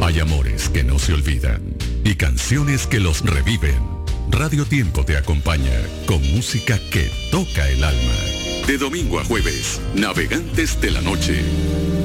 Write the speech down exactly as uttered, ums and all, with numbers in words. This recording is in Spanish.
Hay amores que no se olvidan y canciones que los reviven. Radio Tiempo te acompaña con música que toca el alma. De domingo a jueves, Navegantes de la Noche.